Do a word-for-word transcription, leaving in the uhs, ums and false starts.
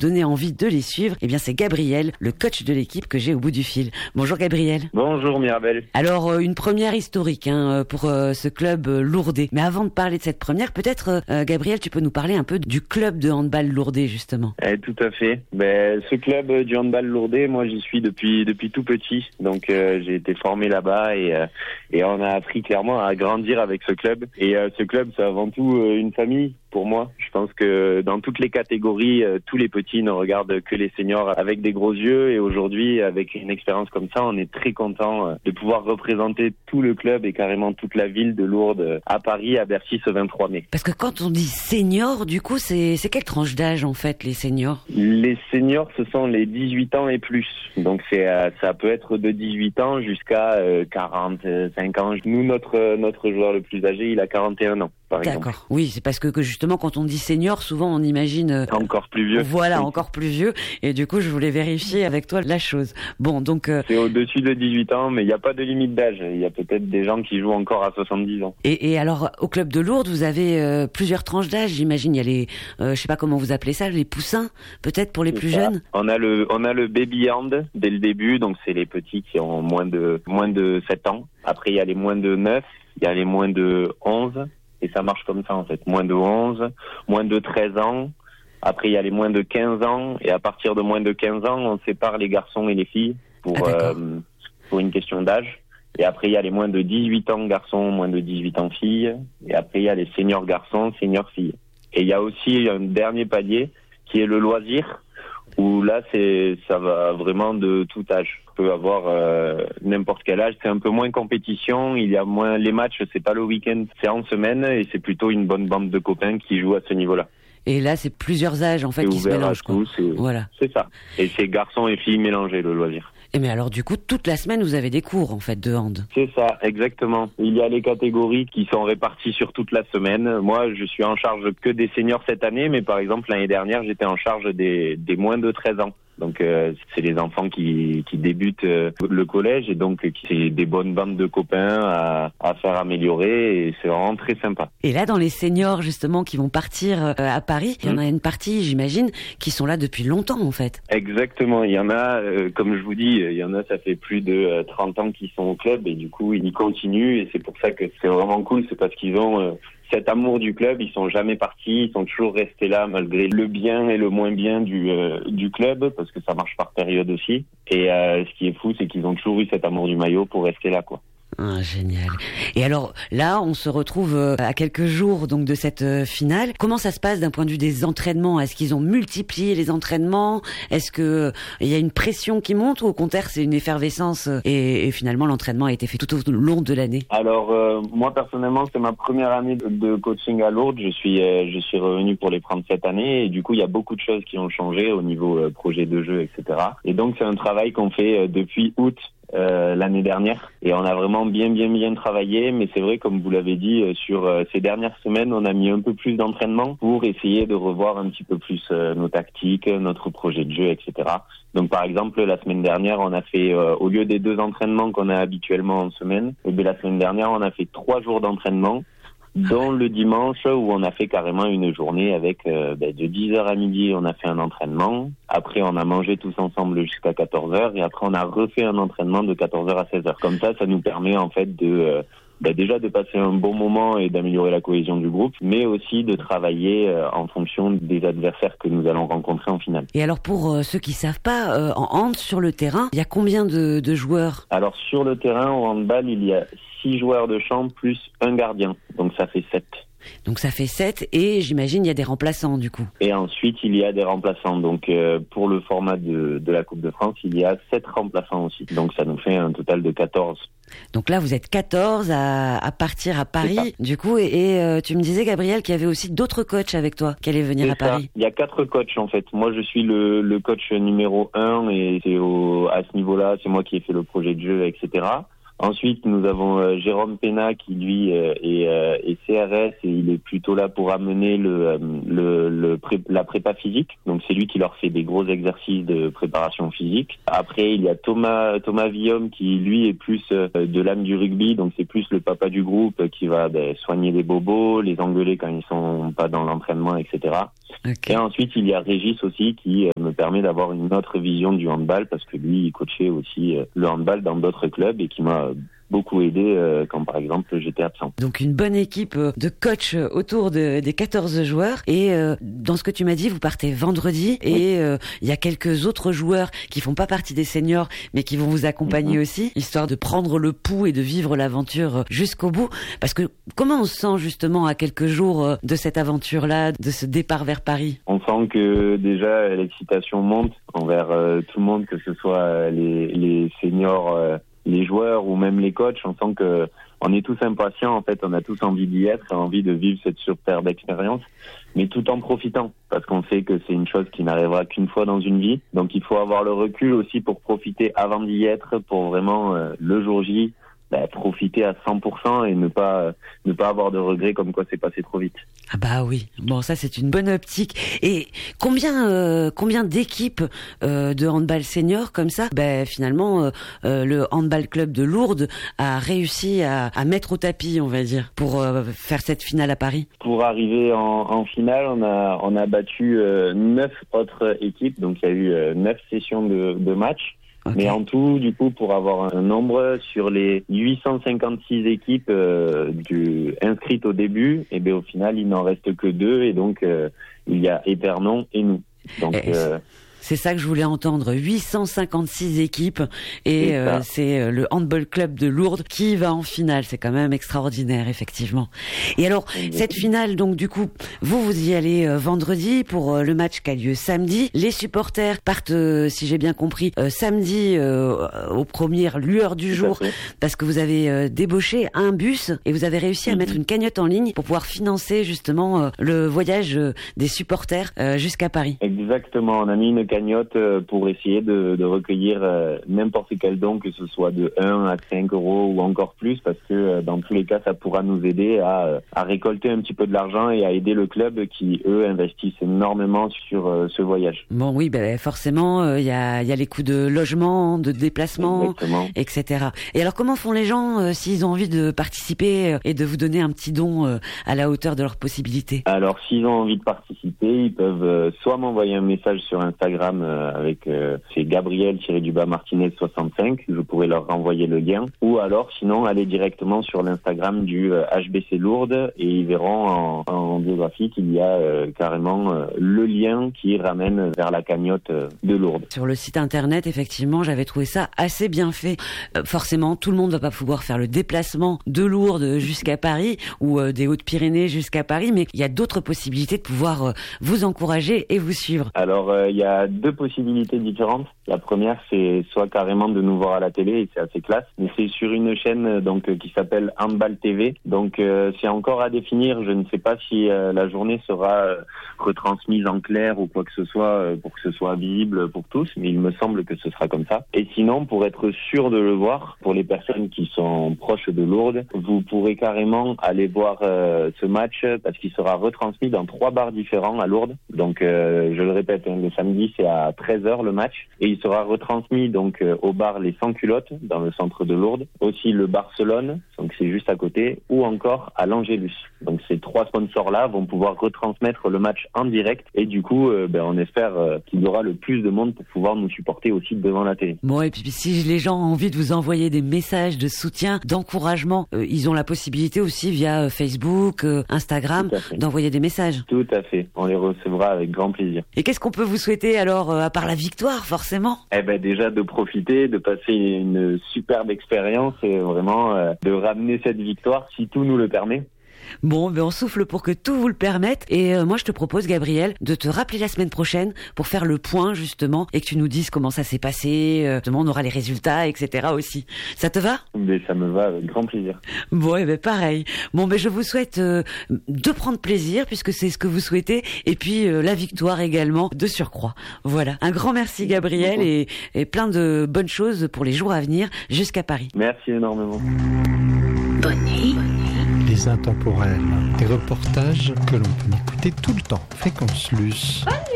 donner envie de les suivre, eh bien c'est Gabriel, le coach de l'équipe que j'ai au bout du fil. Bonjour Gabriel. Bonjour Mirabel. Alors euh, une première historique hein, pour euh, ce club euh, lourdais. Mais avant de parler de cette première, peut-être euh, Gabriel, tu peux nous parler un peu du club de handball lourdais justement. Eh, tout à fait. Ben, ce club du handball lourdais, moi j'y suis depuis depuis tout petit. Donc euh, j'ai été formé là-bas et euh, et on a appris clairement à grandir avec ce club. Et euh, ce club, c'est avant tout euh, une famille. Pour moi, je pense que dans toutes les catégories, euh, tous les petits ne regardent que les seniors avec des gros yeux. Et aujourd'hui, avec une expérience comme ça, on est très content euh, de pouvoir représenter tout le club et carrément toute la ville de Lourdes euh, à Paris, à Bercy, ce vingt-trois mai. Parce que quand on dit seniors, du coup, c'est c'est quelle tranche d'âge en fait, les seniors? Les seniors, ce sont les dix-huit ans et plus. Donc c'est euh, ça peut être de dix-huit ans jusqu'à euh, quarante-cinq ans. Nous, notre notre joueur le plus âgé, il a quarante et un ans. D'accord. Oui, c'est parce que, que justement quand on dit senior, souvent on imagine euh, encore plus vieux. Voilà, oui. encore plus vieux. Et du coup, je voulais vérifier avec toi la chose. Bon, donc euh, c'est au-dessus de dix-huit ans, mais il n'y a pas de limite d'âge. Il y a peut-être des gens qui jouent encore à soixante-dix ans. Et, et alors, au club de Lourdes, vous avez euh, plusieurs tranches d'âge. J'imagine, il y a les, euh, je sais pas comment vous appelez ça, les poussins, peut-être pour les c'est plus ça. jeunes. On a le, on a le baby hand dès le début, donc c'est les petits qui ont moins de, moins de sept ans. Après, il y a les moins de neuf, il y a les moins de onze. Et ça marche comme ça en fait, moins de onze, moins de treize ans, après il y a les moins de quinze ans, et à partir de moins de quinze ans, on sépare les garçons et les filles pour, ah, euh, pour une question d'âge. Et après il y a les moins de dix-huit ans garçons, moins de dix-huit ans filles, et après il y a les seniors garçons, seniors filles. Et il y a aussi un dernier palier qui est le loisir, où là c'est ça va vraiment de tout âge. On peut avoir euh, n'importe quel âge, c'est un peu moins compétition, il y a moins les matchs, c'est pas le week-end, c'est en semaine et c'est plutôt une bonne bande de copains qui jouent à ce niveau-là. Et là, c'est plusieurs âges en fait c'est qui se mélangent. Tout, quoi. C'est, voilà. C'est ça. Et c'est garçons et filles mélangés le loisir. Et mais alors du coup, toute la semaine, vous avez des cours en fait de hand. C'est ça, exactement. Il y a les catégories qui sont réparties sur toute la semaine. Moi, je suis en charge que des seniors cette année, mais par exemple l'année dernière, j'étais en charge des, des moins de treize ans. Donc euh, c'est les enfants qui, qui débutent euh, le collège et donc c'est des bonnes bandes de copains à, à faire améliorer et c'est vraiment très sympa. Et là dans les seniors justement qui vont partir euh, à Paris, il y en a une partie j'imagine qui sont là depuis longtemps en fait. Exactement, il y en a, euh, comme je vous dis, il y en a ça fait plus de euh, trente ans qu'ils sont au club et du coup ils continuent et c'est pour ça que c'est vraiment cool, c'est parce qu'ils ont... Euh, cet amour du club, ils sont jamais partis, ils sont toujours restés là malgré le bien et le moins bien du euh, du club parce que ça marche par période aussi. Et euh, ce qui est fou, c'est qu'ils ont toujours eu cet amour du maillot pour rester là, quoi. Ah, génial. Et alors là, on se retrouve euh, à quelques jours donc de cette euh, finale. Comment ça se passe d'un point de vue des entraînements? Est-ce qu'ils ont multiplié les entraînements? Est-ce que il euh, y a une pression qui monte ou au contraire c'est une effervescence euh, et, et finalement l'entraînement a été fait tout au long de l'année? Alors euh, moi personnellement, c'est ma première année de, de coaching à Lourdes. Je suis euh, je suis revenu pour les prendre cette année et du coup il y a beaucoup de choses qui ont changé au niveau euh, projet de jeu, et cetera. Et donc c'est un travail qu'on fait euh, depuis août. Euh, l'année dernière et on a vraiment bien bien bien travaillé, mais c'est vrai comme vous l'avez dit euh, sur euh, ces dernières semaines on a mis un peu plus d'entraînement pour essayer de revoir un petit peu plus euh, nos tactiques, notre projet de jeu, et cetera. Donc par exemple la semaine dernière on a fait euh, au lieu des deux entraînements qu'on a habituellement en semaine, et bien la semaine dernière on a fait trois jours d'entraînement, dont le dimanche où on a fait carrément une journée avec euh, ben, de dix heures à midi on a fait un entraînement, après on a mangé tous ensemble jusqu'à quatorze heures et après on a refait un entraînement de quatorze heures à seize heures. Comme ça, ça nous permet en fait de euh, ben, déjà de passer un bon moment et d'améliorer la cohésion du groupe, mais aussi de travailler euh, en fonction des adversaires que nous allons rencontrer en finale. Et alors pour euh, ceux qui savent pas, euh, en hand sur le terrain, il y a combien de, de joueurs? Alors sur le terrain au handball, il y a six joueurs de champ plus un gardien, donc ça fait sept. Donc ça fait sept et j'imagine il y a des remplaçants du coup. Et ensuite il y a des remplaçants. Donc euh, pour le format de, de la Coupe de France, il y a sept remplaçants aussi. Donc ça nous fait un total de quatorze. Donc là vous êtes quatorze à, à partir à Paris du coup et, et euh, tu me disais Gabriel qu'il y avait aussi d'autres coachs avec toi qui allaient venir c'est à Paris. Ça. Il y a quatre coachs en fait. Moi je suis le, le coach numéro un et c'est au, à ce niveau-là c'est moi qui ai fait le projet de jeu, et cetera. Ensuite, nous avons euh, Jérôme Pénat qui lui euh, est, euh, est C R S et il est plutôt là pour amener le, euh, le, le pré- la prépa physique. Donc c'est lui qui leur fait des gros exercices de préparation physique. Après, il y a Thomas Thomas Villaume qui lui est plus euh, de l'âme du rugby, donc c'est plus le papa du groupe qui va ben, soigner les bobos, les engueuler quand ils sont pas dans l'entraînement, et cetera. Okay. Et ensuite, il y a Régis aussi qui euh, me permet d'avoir une autre vision du handball parce que lui, il coachait aussi euh, le handball dans d'autres clubs et qui m'a beaucoup aidé euh, quand par exemple j'étais absent. Donc une bonne équipe de coach autour de, des quatorze joueurs et euh, dans ce que tu m'as dit, vous partez vendredi et il oui. euh, y a quelques autres joueurs qui font pas partie des seniors mais qui vont vous accompagner mm-hmm. aussi, histoire de prendre le pouls et de vivre l'aventure jusqu'au bout. Parce que comment on se sent justement à quelques jours de cette aventure-là, de ce départ vers Paris? On sent que déjà l'excitation monte envers euh, tout le monde, que ce soit les, les seniors, euh, les joueurs ou même les coachs. On sent que on est tous impatients. En fait, on a tous envie d'y être, envie de vivre cette superbe expérience, mais tout en profitant, parce qu'on sait que c'est une chose qui n'arrivera qu'une fois dans une vie. Donc, il faut avoir le recul aussi pour profiter avant d'y être, pour vraiment euh, le jour J. Bah, profiter à cent pour cent et ne pas euh, ne pas avoir de regrets comme quoi c'est passé trop vite. Ah bah oui, bon ça c'est une bonne optique. Et combien euh, combien d'équipes euh, de handball senior comme ça, bah, finalement euh, euh, le handball club de Lourdes a réussi à, à mettre au tapis, on va dire, pour euh, faire cette finale à Paris. Pour arriver en, en finale, on a on a battu euh, neuf autres équipes, donc il y a eu euh, neuf sessions de, de matchs. Okay. Mais en tout, du coup, pour avoir un nombre sur les huit cent cinquante-six équipes euh, du, inscrites au début, et bien au final, il n'en reste que deux, et donc euh, il y a Épernon et nous. Donc et euh, c'est ça que je voulais entendre, huit cent cinquante-six équipes et c'est, euh, c'est le handball club de Lourdes qui va en finale. C'est quand même extraordinaire, effectivement. Et alors, Exactement. Cette finale, donc du coup, vous, vous y allez euh, vendredi pour euh, le match qui a lieu samedi. Les supporters partent, euh, si j'ai bien compris, euh, samedi euh, aux premières lueurs du jour parce que vous avez euh, débauché un bus et vous avez réussi à mettre une cagnotte en ligne pour pouvoir financer justement euh, le voyage euh, des supporters euh, jusqu'à Paris. Exactement, on a mis une cagnotte pour essayer de, de recueillir euh, n'importe quel don, que ce soit de un à cinq euros ou encore plus, parce que euh, dans tous les cas, ça pourra nous aider à, à récolter un petit peu de l'argent et à aider le club qui, eux, investissent énormément sur euh, ce voyage. Bon, oui, ben, forcément, il euh, y, a, y a les coûts de logement, de déplacement, Exactement. et cetera. Et alors, comment font les gens euh, s'ils ont envie de participer euh, et de vous donner un petit don euh, à la hauteur de leurs possibilités? Alors, s'ils ont envie de participer, ils peuvent euh, soit m'envoyer un message sur Instagram avec euh, c'est Gabriel-du-bas Martinez soixante-cinq, je pourrais leur renvoyer le lien, ou alors sinon aller directement sur l'Instagram du euh, H B C Lourdes et ils verront en, en biographie qu'il y a euh, carrément euh, le lien qui ramène vers la cagnotte euh, de Lourdes. Sur le site internet, effectivement, j'avais trouvé ça assez bien fait. Euh, forcément, tout le monde ne va pas pouvoir faire le déplacement de Lourdes jusqu'à Paris ou euh, des Hautes-Pyrénées jusqu'à Paris, mais il y a d'autres possibilités de pouvoir euh, vous encourager et vous suivre. Alors, il euh, y a deux possibilités différentes. La première, c'est soit carrément de nous voir à la télé, et c'est assez classe, mais c'est sur une chaîne donc qui s'appelle Handball T V. Donc euh, c'est encore à définir. Je ne sais pas si euh, la journée sera euh, retransmise en clair ou quoi que ce soit euh, pour que ce soit visible pour tous, mais il me semble que ce sera comme ça. Et sinon, pour être sûr de le voir, pour les personnes qui sont proches de Lourdes, vous pourrez carrément aller voir euh, ce match parce qu'il sera retransmis dans trois bars différents à Lourdes. Donc euh, je le répète, hein, le samedi c'est à treize heures le match et il sera retransmis donc euh, au bar Les Sans Culottes dans le centre de Lourdes, aussi le Barcelone, donc c'est juste à côté, ou encore à l'Angélus. Donc ces trois sponsors là vont pouvoir retransmettre le match en direct et du coup euh, ben, on espère euh, qu'il y aura le plus de monde pour pouvoir nous supporter aussi devant la télé. Bon, et puis si les gens ont envie de vous envoyer des messages de soutien, d'encouragement, euh, ils ont la possibilité aussi via Facebook, euh, Instagram, d'envoyer des messages. Tout à fait, on les recevra avec grand plaisir. Et qu'est-ce qu'on peut vous souhaiter alors, euh, à part la victoire forcément? Eh ben déjà de profiter, de passer une superbe expérience et vraiment euh, de ramener cette victoire si tout nous le permet. Bon, ben on souffle pour que tout vous le permette. Et euh, moi, je te propose, Gabriel, de te rappeler la semaine prochaine pour faire le point, justement, et que tu nous dises comment ça s'est passé. Euh, justement, on aura les résultats, et cetera aussi. Ça te va? Mais ça me va avec grand plaisir. Bon, et ben pareil. Bon, ben je vous souhaite euh, de prendre plaisir, puisque c'est ce que vous souhaitez, et puis euh, la victoire également, de surcroît. Voilà. Un grand merci, Gabriel, et, et plein de bonnes choses pour les jours à venir jusqu'à Paris. Merci énormément. Bonne nuit. Les intemporels, des reportages que l'on peut écouter tout le temps. Fréquence Luce.